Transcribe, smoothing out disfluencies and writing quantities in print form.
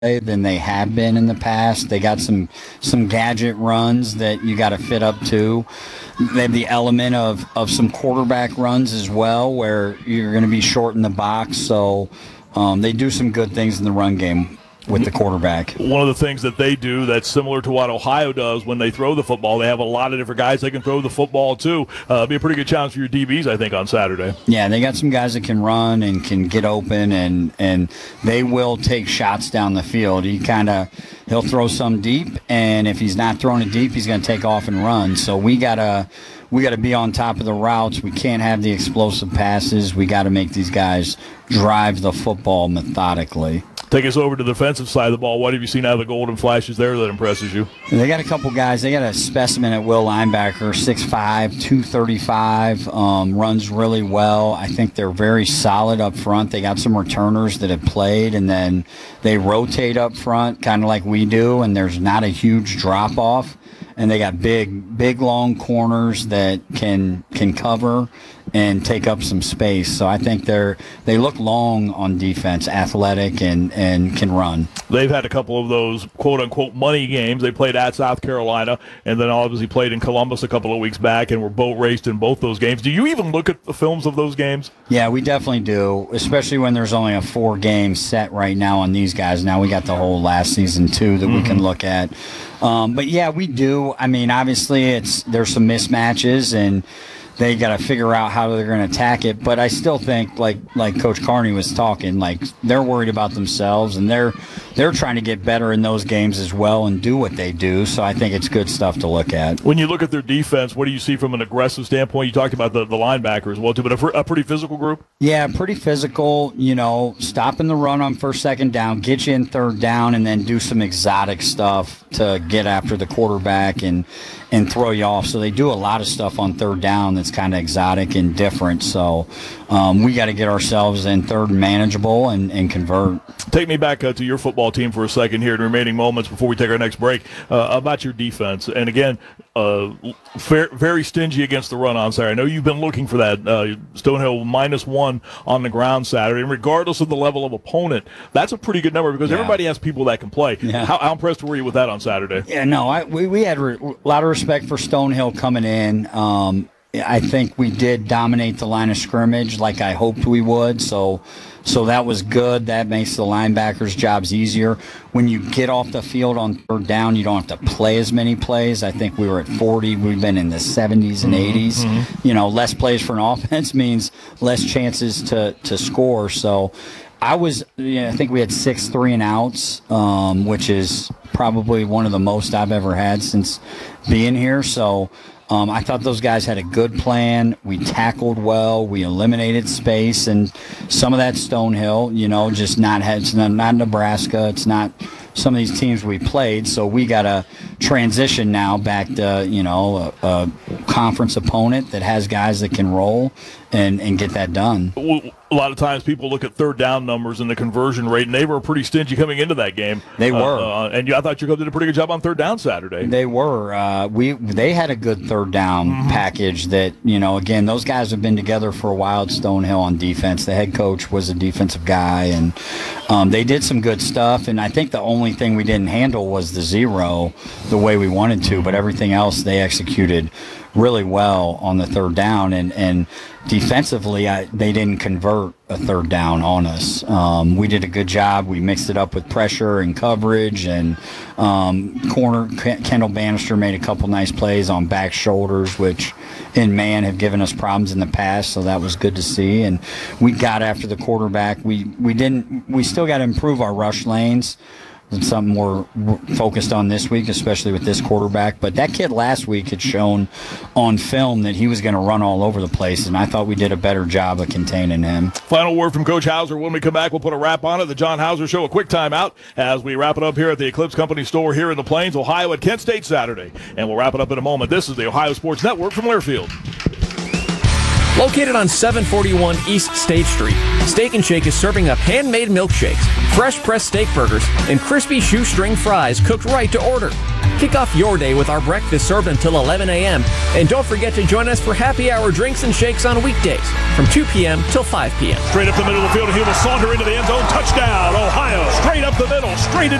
than they have been in the past. They got some gadget runs that you got to fit up to. They have the element of some quarterback runs as well, where you're going to be short in the box. So they do some good things in the run game with the quarterback. One of the things that they do that's similar to what Ohio does when they throw the football, they have a lot of different guys that can throw the football too. Be a pretty good challenge for your DBs, I think, on Saturday. Yeah, they got some guys that can run and can get open, and they will take shots down the field. He'll throw some deep, and if he's not throwing it deep, he's going to take off and run. So we gotta be on top of the routes. We can't have the explosive passes. We got to make these guys drive the football methodically. Take us over to the defensive side of the ball. What have you seen out of the Golden Flashes there that impresses you? They got a couple guys. They got a specimen at will linebacker, 6'5", 235, runs really well. I think they're very solid up front. They got some returners that have played, and then they rotate up front, kind of like we do, and there's not a huge drop-off. And they got big, long corners that can cover and take up some space. So I think they look long on defense, athletic, and can run. They've had a couple of those quote-unquote money games. They played at South Carolina and then obviously played in Columbus a couple of weeks back and were boat raced in both those games. Do you even look at the films of those games? Yeah, we definitely do, especially when there's only a 4-game set right now on these guys. Now we got the whole last season, too, that we can look at. But, yeah, we do. I mean, obviously there's some mismatches, and they got to figure out how they're going to attack it. But I still think, like Coach Carney was talking, like they're worried about themselves, and they're trying to get better in those games as well and do what they do. So I think it's good stuff to look at. When you look at their defense, what do you see from an aggressive standpoint? You talked about the linebackers as well, too, but a pretty physical group? Yeah, pretty physical, stopping the run on first, second down, get you in third down, and then do some exotic stuff to get after the quarterback and throw you off. So they do a lot of stuff on third down that's kind of exotic and different. So we got to get ourselves in third and manageable and convert. Take me back to your football team for a second here in remaining moments before we take our next break. About your defense. And again, very stingy against the run on Saturday. I know you've been looking for that. Stonehill -1 on the ground Saturday. And regardless of the level of opponent, that's a pretty good number because everybody has people that can play. Yeah. How impressed were you with that on Saturday? Yeah, no, we had a lot of respect for Stonehill coming in. I think we did dominate the line of scrimmage like I hoped we would. So that was good. That makes the linebackers' jobs easier. When you get off the field on third down, you don't have to play as many plays. I think we were at 40. We've been in the 70s and 80s. Less plays for an offense means less chances to score. So I think we had 6 3-and-outs, which is probably one of the most I've ever had since being here. So I thought those guys had a good plan. We tackled well. We eliminated space, and some of that Stonehill, just it's not Nebraska. It's not some of these teams we played. So we got to transition now back to a conference opponent that has guys that can roll and get that done. A lot of times people look at third down numbers and the conversion rate, and they were pretty stingy coming into that game. They were. And I thought you did a pretty good job on third down Saturday. They were. They had a good third down package that, again, those guys have been together for a while at Stonehill on defense. The head coach was a defensive guy, and they did some good stuff. And I think the only thing we didn't handle was the zero the way we wanted to, but everything else they executed really well on the third down, and defensively they didn't convert a third down on us. We did a good job. We mixed it up with pressure and coverage, and corner Kendall Bannister made a couple nice plays on back shoulders, which in man have given us problems in the past, so that was good to see. And we got after the quarterback. We still got to improve our rush lanes. It's something we're focused on this week, especially with this quarterback. But that kid last week had shown on film that he was going to run all over the place, and I thought we did a better job of containing him. Final word from Coach Hauser. When we come back, we'll put a wrap on it. The John Hauser Show, a quick timeout as we wrap it up here at the Eclipse Company store here in the Plains, Ohio at Kent State Saturday. And we'll wrap it up in a moment. This is the Ohio Sports Network from Learfield. Located on 741 East State Street, Steak and Shake is serving up handmade milkshakes, fresh pressed steak burgers, and crispy shoestring fries cooked right to order. Kick off your day with our breakfast served until 11 a.m. And don't forget to join us for happy hour drinks and shakes on weekdays from 2 p.m. till 5 p.m. Straight up the middle of the field, and he will saunter into the end zone. Touchdown, Ohio. Straight up the middle, straight